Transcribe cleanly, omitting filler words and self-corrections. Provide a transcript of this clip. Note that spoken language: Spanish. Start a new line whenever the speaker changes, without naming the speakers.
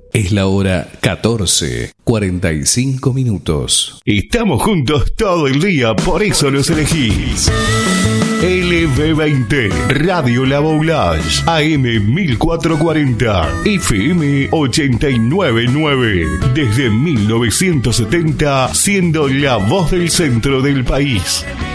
Es la hora 14:45.
Estamos juntos todo el día, por eso los elegís. LB20, Radio La Boulage, AM 1440, FM 899. Desde 1970, siendo la voz del centro del país.